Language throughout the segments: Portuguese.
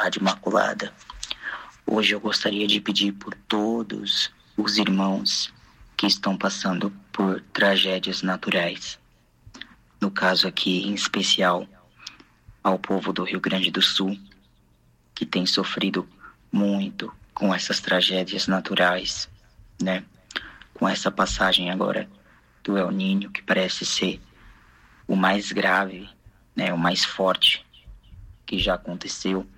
Rádio Imaculada. Hoje eu gostaria de pedir por todos os irmãos que estão passando por tragédias naturais. No caso aqui, em especial, ao povo do Rio Grande do Sul, que tem sofrido muito com essas tragédias naturais, né? Com essa passagem agora do El Niño, que parece ser o mais grave, né? O mais forte que já aconteceu.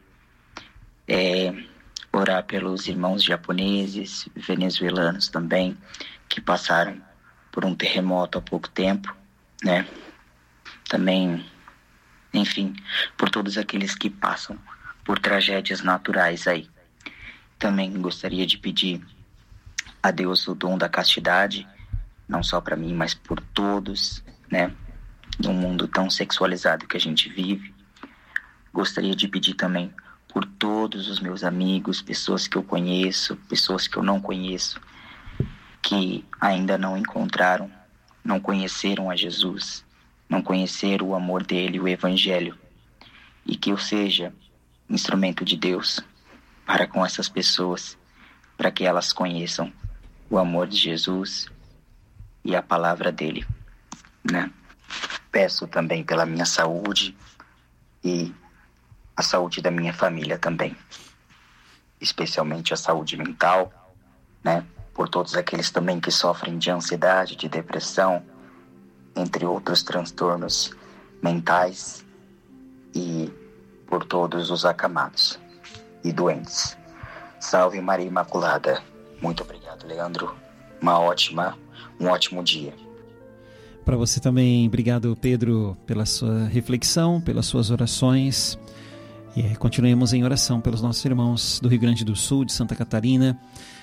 Orar pelos irmãos japoneses, venezuelanos também, que passaram por um terremoto há pouco tempo, né? Também, enfim, por todos aqueles que passam por tragédias naturais aí. Também gostaria de pedir a Deus o dom da castidade, não só para mim, mas por todos, né? Num mundo tão sexualizado que a gente vive. Gostaria de pedir também por todos os meus amigos, pessoas que eu conheço, pessoas que eu não conheço, que ainda não encontraram, não conheceram a Jesus, não conheceram o amor dele, o Evangelho, e que eu seja instrumento de Deus para com essas pessoas, para que elas conheçam o amor de Jesus e a palavra dele, né? Peço também pela minha saúde e a saúde da minha família também, especialmente a saúde mental, né? Por todos aqueles também que sofrem de ansiedade, de depressão, entre outros transtornos mentais, e por todos os acamados e doentes. Salve Maria Imaculada. Muito obrigado, Leandro. Um ótimo dia. Para você também, obrigado, Pedro, pela sua reflexão, pelas suas orações. E continuemos em oração pelos nossos irmãos do Rio Grande do Sul, de Santa Catarina,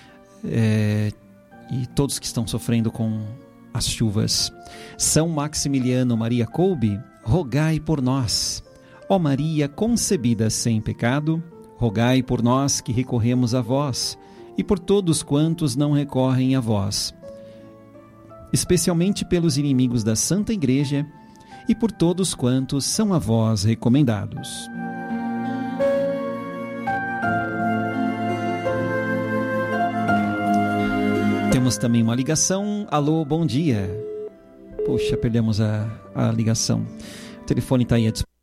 e todos que estão sofrendo com as chuvas. São Maximiliano Maria Kolbe, rogai por nós. Ó Maria concebida sem pecado, rogai por nós que recorremos a vós, e por todos quantos não recorrem a vós, especialmente pelos inimigos da Santa Igreja, e por todos quantos são a vós recomendados. Temos também uma ligação. Alô, bom dia. Poxa, perdemos a ligação. O telefone está aí à disposição.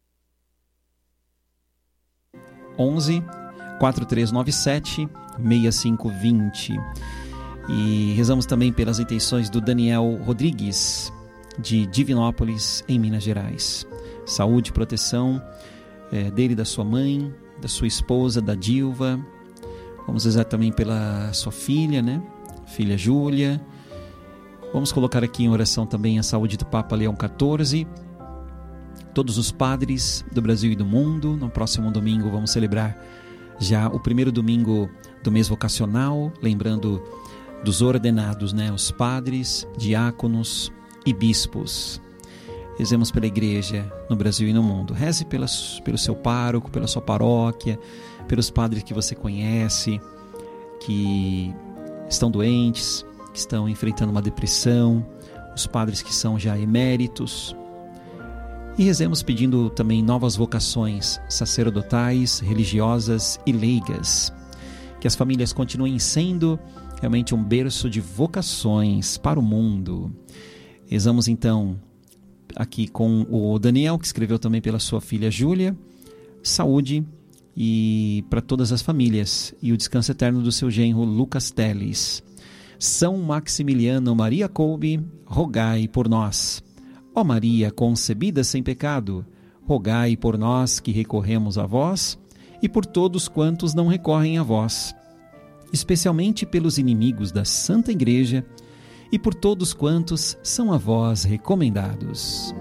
11 4397 6520. E rezamos também pelas intenções do Daniel Rodrigues, de Divinópolis, em Minas Gerais. Saúde e proteção dele, da sua mãe, da sua esposa, da Dilva. Vamos rezar também pela sua filha, né? Filha Júlia. Vamos colocar aqui em oração também a saúde do Papa Leão XIV, todos os padres do Brasil e do mundo. No próximo domingo vamos celebrar já o primeiro domingo do mês vocacional, lembrando dos ordenados, né? Os padres, diáconos e bispos. Rezemos pela igreja no Brasil e no mundo. Reze pelo seu pároco, pela sua paróquia, pelos padres que você conhece, que estão doentes, que estão enfrentando uma depressão, os padres que são já eméritos. E rezemos pedindo também novas vocações sacerdotais, religiosas e leigas. Que as famílias continuem sendo realmente um berço de vocações para o mundo. Rezamos então aqui com o Daniel, que escreveu também pela sua filha Júlia, saúde e para todas as famílias, e o descanso eterno do seu genro Lucas Teles. São Maximiliano Maria Kolbe, rogai por nós. Ó Maria concebida sem pecado, rogai por nós que recorremos a vós, e por todos quantos não recorrem a vós, especialmente pelos inimigos da Santa Igreja, e por todos quantos são a vós recomendados.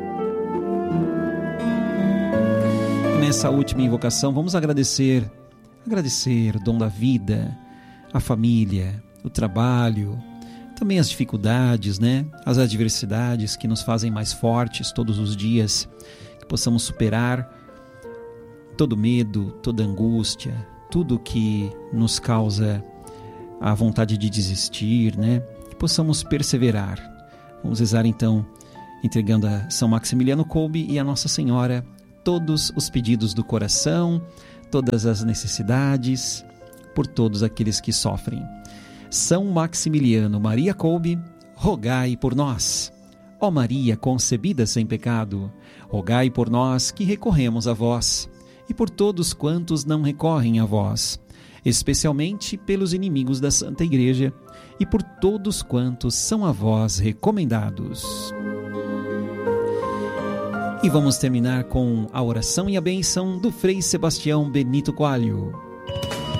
Nessa última invocação, vamos agradecer o dom da vida, a família, o trabalho, também as dificuldades, né? As adversidades que nos fazem mais fortes todos os dias, que possamos superar todo medo, toda angústia, tudo que nos causa a vontade de desistir, né? Que possamos perseverar. Vamos rezar então, entregando a São Maximiliano Kolbe e a Nossa Senhora todos os pedidos do coração, todas as necessidades, por todos aqueles que sofrem. São Maximiliano Maria Kolbe, rogai por nós. Ó Maria concebida sem pecado, rogai por nós que recorremos a vós, e por todos quantos não recorrem a vós, especialmente pelos inimigos da Santa Igreja, e por todos quantos são a vós recomendados. E vamos terminar com a oração e a bênção do Frei Sebastião Benito Coelho.